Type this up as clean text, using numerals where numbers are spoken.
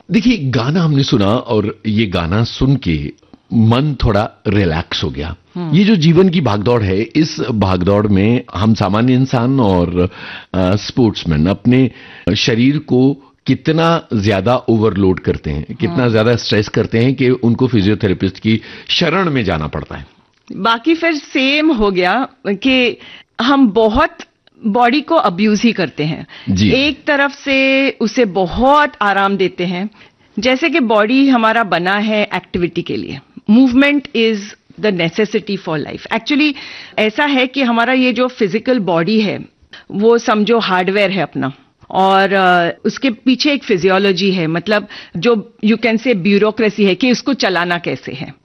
देखिए, गाना हमने सुना और ये गाना सुन के मन थोड़ा रिलैक्स हो गया। ये जो जीवन की भागदौड़ है, इस भागदौड़ में हम सामान्य इंसान और स्पोर्ट्समैन अपने शरीर को कितना ज्यादा ओवरलोड करते हैं, कितना ज्यादा स्ट्रेस करते हैं कि उनको फिजियोथेरेपिस्ट की शरण में जाना पड़ता है। बाकी फिर सेम हो गया कि हम बहुत बॉडी को अब्यूज ही करते हैं जी। एक तरफ से उसे बहुत आराम देते हैं, जैसे कि बॉडी हमारा बना है एक्टिविटी के लिए। Movement is the necessity for life. Actually ऐसा है कि हमारा ये जो फिजिकल बॉडी है वो समझो हार्डवेयर है अपना, और उसके पीछे एक फिजियोलॉजी है, मतलब जो यू कैन से ब्यूरोक्रेसी है कि इसको चलाना कैसे है।